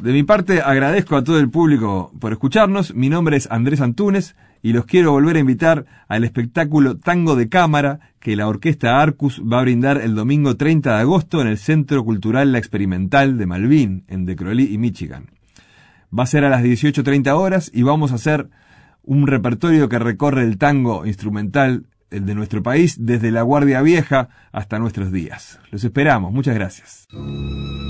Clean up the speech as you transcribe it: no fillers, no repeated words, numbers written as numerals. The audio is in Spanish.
De mi parte, agradezco a todo el público por escucharnos. Mi nombre es Andrés Antúnez y los quiero volver a invitar al espectáculo Tango de Cámara que la Orquesta Arcus va a brindar el domingo 30 de agosto en el Centro Cultural La Experimental de Malvin, en Decroly y Michigan. Va a ser a las 18:30 horas y vamos a hacer un repertorio que recorre el tango instrumental de nuestro país desde la Guardia Vieja hasta nuestros días. Los esperamos. Muchas gracias.